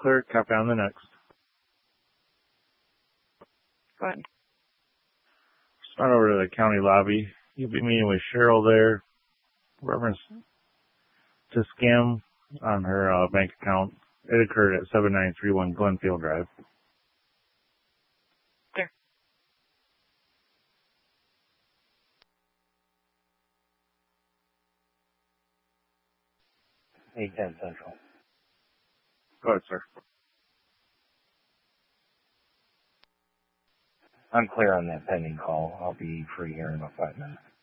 clear. Copy on the next. Go ahead. Start over to the county lobby. You'll be meeting with Cheryl there. Reference to scam on her bank account. It occurred at 7931 Glenfield Drive. Clear. 810 Central. Go ahead, sir. I'm clear on that pending call. I'll be free here in about 5 minutes.